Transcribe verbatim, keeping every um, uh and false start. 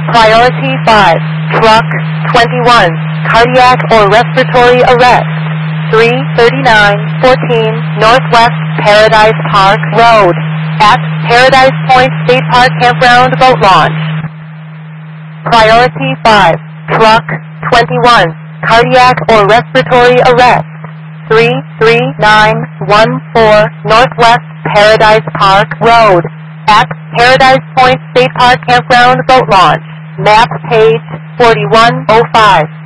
Priority five, Truck twenty-one, cardiac or respiratory arrest. three thirty-nine fourteen Northwest Paradise Park Road at Paradise Point State Park Campground Boat Launch. Priority five, Truck twenty-one, cardiac or respiratory arrest. three three nine one four Northwest Paradise Park Road at Paradise Point State Park Campground Boat Launch. Map page forty-one oh five.